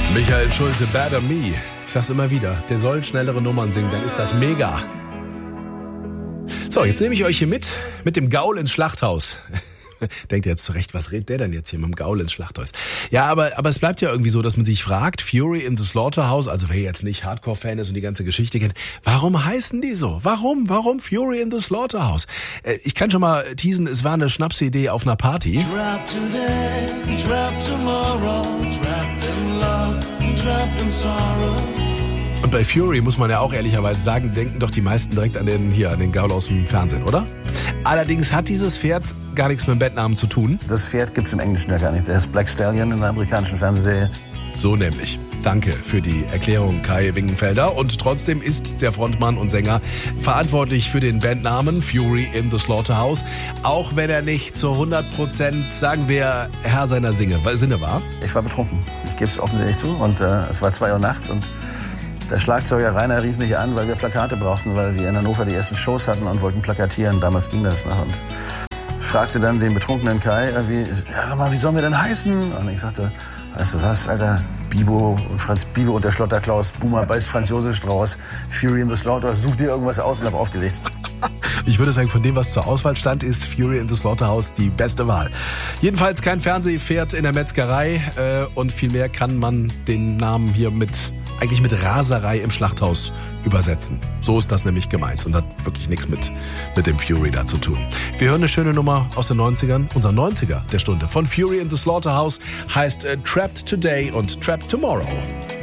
Michael Schulte, Better Me. Ich sag's immer wieder, der soll schnellere Nummern singen, dann ist das mega. So, jetzt nehme ich euch hier mit dem Gaul ins Schlachthaus. Denkt ihr jetzt zurecht, was redet der denn jetzt hier mit dem Gaul ins Schlachthaus? Ja, aber es bleibt ja irgendwie so, dass man sich fragt, Fury in the Slaughterhouse, also wer jetzt nicht Hardcore-Fan ist und die ganze Geschichte kennt, warum heißen die so? Warum Fury in the Slaughterhouse? Ich kann schon mal teasen, es war eine Schnapsidee auf einer Party. Trapped today, trapped tomorrow, trapped in love, trapped in sorrow. Und bei Fury muss man ja auch ehrlicherweise sagen, denken doch die meisten direkt an den Gaul aus dem Fernsehen, oder? Allerdings hat dieses Pferd gar nichts mit dem Bandnamen zu tun. Das Pferd gibt's im Englischen ja gar nicht. Der ist Black Stallion in der amerikanischen Fernsehserie. So nämlich. Danke für die Erklärung, Kai Wingenfelder. Und trotzdem ist der Frontmann und Sänger verantwortlich für den Bandnamen Fury in the Slaughterhouse, auch wenn er nicht zu 100%, sagen wir, Herr seiner Sinne war. Ich war betrunken. Ich gebe es offensichtlich zu. Und es war 2 Uhr nachts und der Schlagzeuger Rainer rief mich an, weil wir Plakate brauchten, weil wir in Hannover die ersten Shows hatten und wollten plakatieren. Damals ging das noch. Und fragte dann den betrunkenen Kai, wie sollen wir denn heißen? Und ich sagte, weißt du was, Alter, Bibo und der Schlotterklaus, Boomer beißt Franz Josef Strauß, Fury in the Slaughterhouse, such dir irgendwas aus und hab aufgelegt. Ich würde sagen, von dem, was zur Auswahl stand, ist Fury in the Slaughterhouse die beste Wahl. Jedenfalls kein Fernsehpferd in der Metzgerei und vielmehr kann man den Namen hier eigentlich mit Raserei im Schlachthaus übersetzen. So ist das nämlich gemeint und hat wirklich nichts mit dem Fury da zu tun. Wir hören eine schöne Nummer aus den 90ern. Unser 90er der Stunde von Fury in the Slaughterhouse heißt Trapped Today und Trapped Tomorrow.